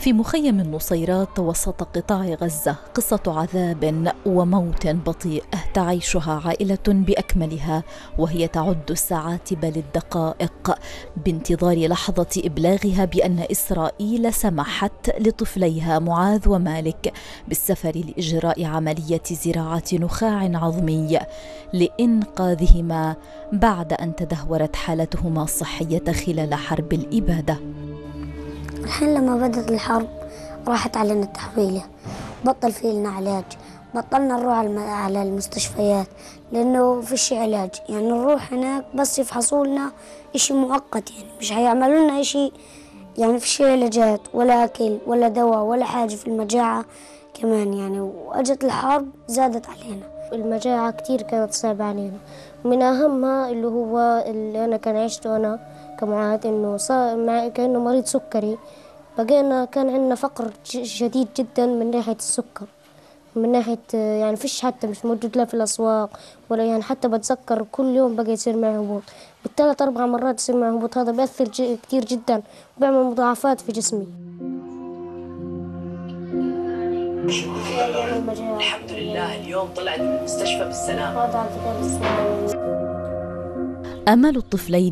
في مخيم النصيرات وسط قطاع غزة قصة عذاب وموت بطيء تعيشها عائلة بأكملها، وهي تعد الساعات بل الدقائق بانتظار لحظة إبلاغها بأن إسرائيل سمحت لطفليها معاذ ومالك بالسفر لإجراء عملية زراعة نخاع عظمي لإنقاذهما بعد أن تدهورت حالتهما الصحية خلال حرب الإبادة. الحين لما بدأت الحرب راحت علينا التحويلة، بطل فينا علاج، بطلنا نروح على المستشفيات لأنه فيش علاج. يعني نروح هناك بس يفحصوا لنا إشي مؤقت، يعني مش هيعملوا لنا إشي، يعني فيش علاجات ولا أكل ولا دواء ولا حاجة في المجاعة كمان. يعني وأجت الحرب زادت علينا المجاعة كتير كانت صعبة علينا، من أهمها اللي أنا كان عشته أنا كمعاذ إنه صار كأنه مريض سكري. كان عندنا فقر شديد جدا من ناحية السكر، من ناحية يعني فيش حتى مش موجود لا في الأسواق ولا، يعني حتى بتذكر كل يوم بقى يصير معي هبوط بالثلاث 4 مرات يصير معي هبوط. هذا بيأثر كتير جدا وبيعمل مضاعفات في جسمي. الحمد لله اليوم طلعت من المستشفى بالسلامة. أمل الطفلين